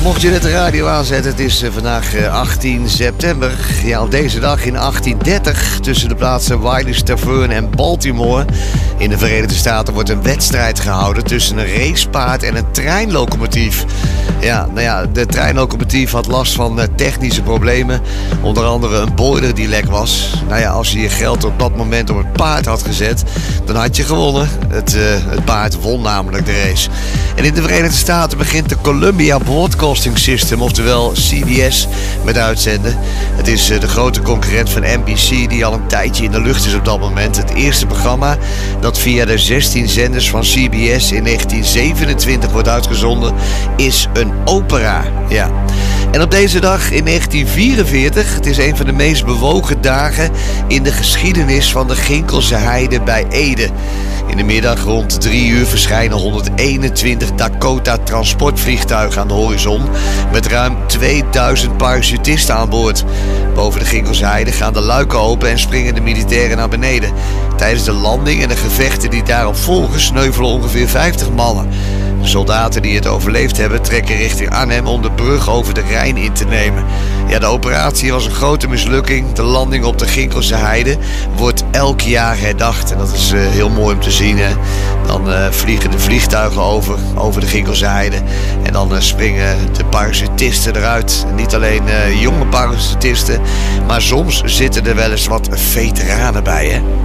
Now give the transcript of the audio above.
Mocht je net de radio aanzetten, het is vandaag 18 september. Ja, op deze dag in 1830 tussen de plaatsen Wiley's Tavern en Baltimore in de Verenigde Staten wordt een wedstrijd gehouden tussen een racepaard en een treinlocomotief. Ja, nou ja, de treinlocomotief had last van technische problemen. Onder andere een boiler die lek was. Nou ja, als je je geld op dat moment op het paard had gezet, dan had je gewonnen. Het paard won namelijk de race. En in de Verenigde Staten begint de Columbia Broadcasting System, oftewel CBS, met uitzenden. Het is de grote concurrent van NBC die al een tijdje in de lucht is op dat moment. Het eerste programma dat via de 16 zenders van CBS in 1927 wordt uitgezonden is een opera. Ja. En op deze dag in 1944, het is een van de meest bewogen dagen in de geschiedenis van de Ginkelse Heide bij Ede. In de middag rond 3 uur verschijnen 121 Dakota transportvliegtuigen aan de horizon met ruim 2000 parachutisten aan boord. Boven de Ginkelse Heide gaan de luiken open en springen de militairen naar beneden. Tijdens de landing en de gevechten die daarop volgen sneuvelen ongeveer 50 mannen. De soldaten die het overleefd hebben trekken richting Arnhem om de brug over de Rijn in te nemen. Ja, de operatie was een grote mislukking. De landing op de Ginkelse Heide wordt elk jaar herdacht. En dat is heel mooi om te zien. Hè? Dan vliegen de vliegtuigen over de Ginkelse Heide. En dan springen de parachutisten eruit. En niet alleen jonge parachutisten, maar soms zitten er wel eens wat veteranen bij. Hè?